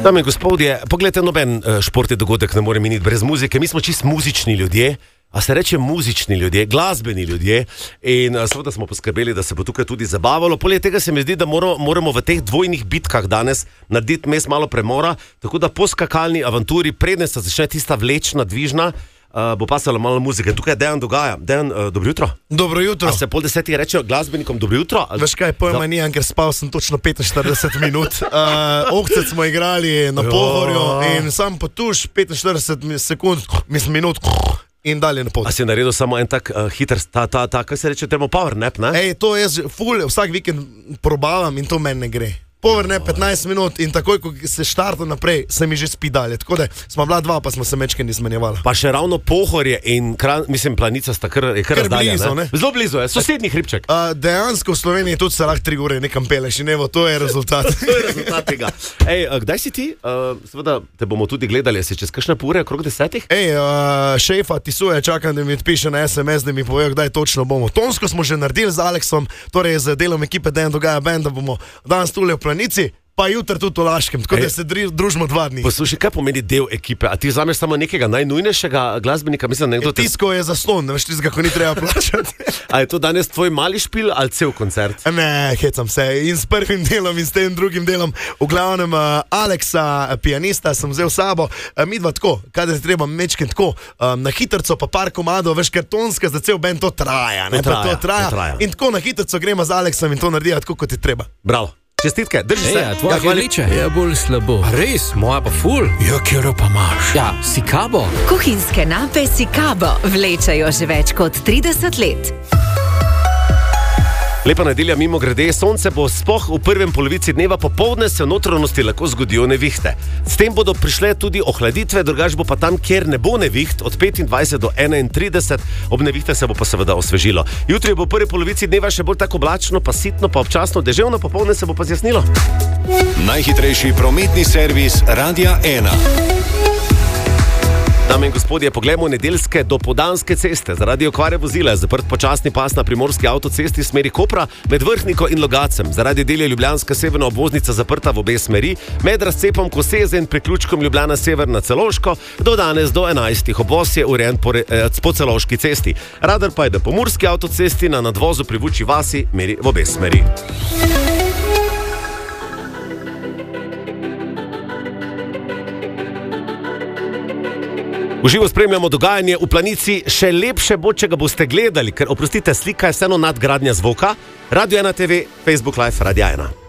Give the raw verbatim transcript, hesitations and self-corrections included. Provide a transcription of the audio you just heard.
Dame in gospodje, pogledajte, noben športni dogodek ne more miniti brez muzike. Mi smo čist muzični ljudje, a se reče muzični ljudje, glasbeni ljudje in seveda smo poskrbeli, da se bo tukaj tudi zabavalo. Poleg tega se mi zdi, da moramo, moramo v teh dvojnih bitkah danes narediti mes malo premora, tako da po skakalni avanturi, predne se začne tista vlečna, dvižna, Uh, bo pasalo malo muzike. Tukaj je Dejan dogaja. Dejan, uh, dobro jutro. Dobro jutro. A se pol desetih rečejo glasbenikom dobro jutro? Ali... Veš kaj, pojma Za... nijem, ker spal sem točno petinštirideset minut. Uh, Ohcet smo igrali na Pohorju in sam potuš petinštirideset sekund, mislim minut in dalje na pot. A si naredil samo en tak uh, hiter, ta, ta, ta, kaj se reče, termo power nap, ne? Ej, to jaz ful, vsak vikend probavam in to meni ne gre. Povrne petnajst minut in takoj, ko se štarta naprej, se mi že spi dalje. Tako da smo bila dva, pa smo se mečkeni izmenjevali. Pa še ravno Pohorje in kran, mislim, Planica sta kar, je kar, kar razdalja, blizu, ne? Zelo blizu je, sosednji hribček. Uh, dejansko v Sloveniji tudi se lahko tri ure nekam peleš in evo, to je rezultat. To je rezultat tega. Ej, uh, kdaj si ti? Uh, seveda te bomo tudi gledali, si čez kakšne ure, okrog desetih? Ej, uh, šefa Tisuje, čakam, da mi odpiše na es em es, da mi povejo, kdaj točno bomo. Tonsko smo že naredili z Aleksom, torej z delom ekipe Dejan dogaja band, da bomo danes tule v Planici, pa jutri tudi v Laškem, tako da se družimo dva dni. Poslušaj, kaj pomeni del ekipe? A ti vzameš samo nekega najnujnejšega glasbenika? Mislim, nekdo te... Tisko je zaslon, ne veš, tistega, ko ni treba plačati. A je to danes tvoj mali špil ali cel koncert? Ne, hecam se. In s prvim delom in s tem drugim delom. V glavnem uh, Aleksa, pianista, sem vzel sabo. Uh, midva tako, kada se treba mečken tako, um, na hitrco pa par komadov, veš, ker tonska za cel band to traja. Ne? To traja, to traja. To traja. In tako na hitrco gremo z Aleksom in to naredijo tako, kot je treba. Bravo. Čestitke, drži se. Ja, tvoja hvaliče je bolj slabo. A res, moja pa ful. Ja, kjero pa imaš. Ja, Sikabo. Kuhinjske nape Sikabo vlečajo že več kot trideset let. Lepa nedelja mimo grede, sonce bo sploh v prvem polovici dneva, popoldne se v notranjosti lahko zgodijo nevihte. S tem bodo prišle tudi ohladitve, drugač bo pa tam, kjer ne bo neviht, od petindvajset do enaintrideset, ob nevihte se bo pa seveda osvežilo. Jutri bo v prvi polovici dneva še bolj tako oblačno, pa sitno, pa občasno deževno, popoldne se bo pa zjasnilo. Najhitrejši prometni servis Radia ena. Dame in gospodje, poglejmo nedeljske dopoldanske ceste. Zaradi okvare vozila je zaprt počasni pas na primorski avtocesti v smeri Kopra med Vrhniko in Logacem. Zaradi del je ljubljanska severna obvoznica zaprta v obe smeri, med razcepom Koseze in priključkom Ljubljana sever na Celovško, do danes do enajstih. Obvoz je urejen po, eh, po Celovški cesti. Radar pa je, da po Murski avtocesti na nadvozu pri Vučji vasi meri v obe smeri. V živo spremljamo dogajanje v Planici, še lepše bo, če ga boste gledali, ker, oprostite, slika je vseeno nadgradnja zvoka. Radio ena te ve, Facebook Live, Radio ena.